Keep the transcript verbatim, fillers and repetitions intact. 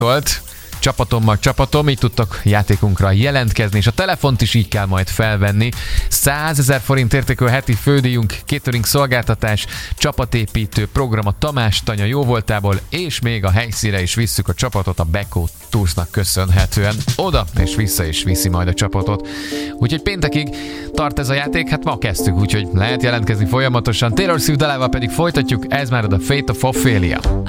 volt. Csapatom mag csapatom, így tudtak játékunkra jelentkezni, és a telefont is így kell majd felvenni. százezer forint értékű heti fődíjunk, catering szolgáltatás, csapatépítő program a Tamás Tanya jóvoltából, és még a helyszínre is visszük a csapatot a Beko Toursnak köszönhetően. Oda és vissza is viszi majd a csapatot. Úgyhogy péntekig tart ez a játék, hát ma kezdtük, úgyhogy lehet jelentkezni folyamatosan. Taylor Swift dalával pedig folytatjuk, ez már a Fate of Ophelia.